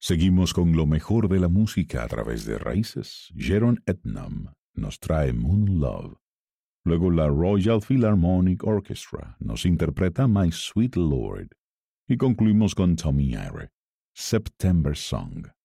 Seguimos con lo mejor de la música a través de Raíces. Jeroen Etnam nos trae Moon Love. Luego la Royal Philharmonic Orchestra nos interpreta My Sweet Lord. Y concluimos con Tommy Eyre, September Song.